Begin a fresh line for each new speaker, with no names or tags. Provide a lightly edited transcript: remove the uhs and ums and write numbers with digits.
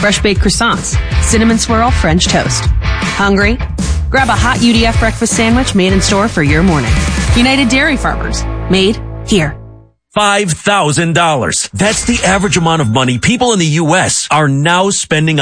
fresh baked croissants, cinnamon swirl French toast. Hungry? Grab a hot UDF breakfast sandwich made in store for your morning. United Dairy Farmers. Made here.
$5,000. That's the average amount of money people in the U.S. are now spending